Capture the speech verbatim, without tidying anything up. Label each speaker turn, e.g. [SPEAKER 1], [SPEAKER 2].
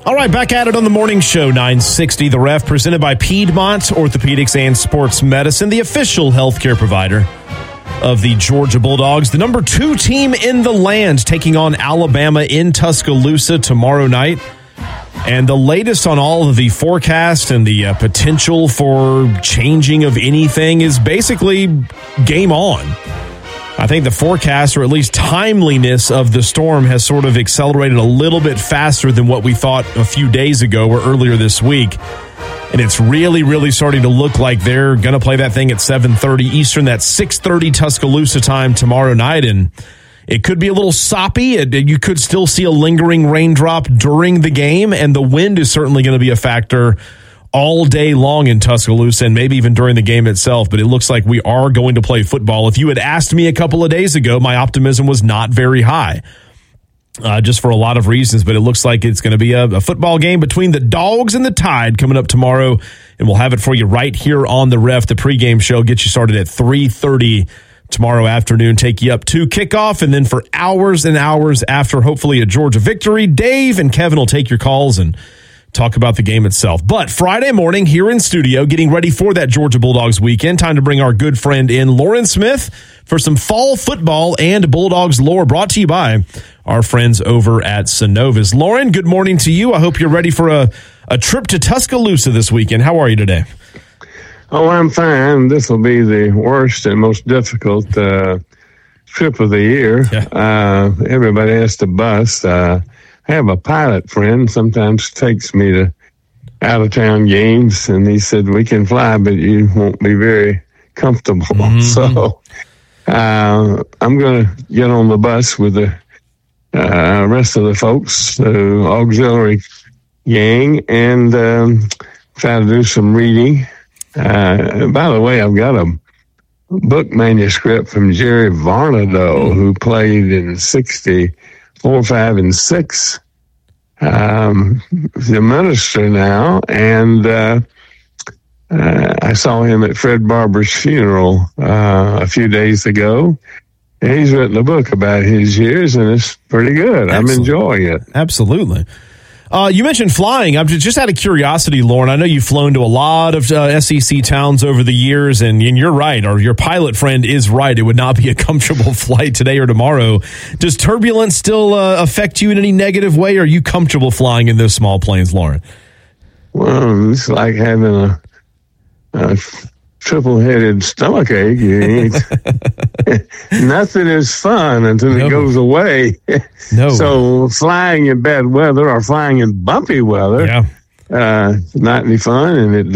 [SPEAKER 1] All right, back at it on the morning show, nine sixty The Ref, presented by Piedmont Orthopedics and Sports Medicine, the official healthcare provider of the Georgia Bulldogs. The number two team in the land taking on Alabama in Tuscaloosa tomorrow night. And the latest on all of the forecast and the uh, potential for changing of anything is basically game on. I think the forecast, or at least timeliness of the storm, has sort of accelerated a little bit faster than what we thought a few days ago or earlier this week. And it's really, really starting to look like they're going to play that thing at seven thirty Eastern. That's six thirty Tuscaloosa time tomorrow night. And it could be a little soppy. It, you could still see a lingering raindrop during the game. And the wind is certainly going to be a factor all day long in Tuscaloosa and maybe even during the game itself. But it looks like we are going to play football. If you had asked me a couple of days ago, my optimism was not very high. Uh, just for a lot of reasons, but it looks like it's going to be a, a football game between the Dogs and the Tide coming up tomorrow, and we'll have it for you right here on the Ref. The pregame show gets you started at three thirty tomorrow afternoon, take you up to kickoff, and then for hours and hours after, hopefully, a Georgia victory, Dave and Kevin will take your calls and talk about the game itself. But Friday morning here in studio, getting ready for that Georgia Bulldogs weekend, time to bring our good friend in, Lauren Smith, for some fall football and Bulldogs lore, brought to you by our friends over at Synovus. Lauren, good morning to you. I hope you're ready for a, a trip to Tuscaloosa this weekend. How are you today?
[SPEAKER 2] Oh, I'm fine. This will be the worst and most difficult uh, trip of the year. Yeah. Uh, everybody has to bus. Uh, I have a pilot friend, sometimes takes me to out-of-town games, and he said, we can fly, but you won't be very comfortable. Mm-hmm. So uh, I'm going to get on the bus with the uh, rest of the folks, the auxiliary gang, and um, try to do some reading. Uh, by the way, I've got a book manuscript from Jerry Varnado, who played in sixty-four, five, and six. Um, he's a minister now, and uh, uh, I saw him at Fred Barber's funeral uh, a few days ago. And he's written a book about his years, and it's pretty good. Excellent. I'm enjoying it.
[SPEAKER 1] Absolutely. Uh, you mentioned flying. I'm just, just out of curiosity, Lauren. I know you've flown to a lot of uh, S E C towns over the years, and, and you're right, or your pilot friend is right. It would not be a comfortable flight today or tomorrow. Does turbulence still uh, affect you in any negative way, or are you comfortable flying in those small planes, Lauren?
[SPEAKER 2] Well, it's like having a, a triple-headed stomachache. You ain't, nothing is fun until no. it goes away. No. So flying in bad weather or flying in bumpy weather, yeah. uh, not any fun, and it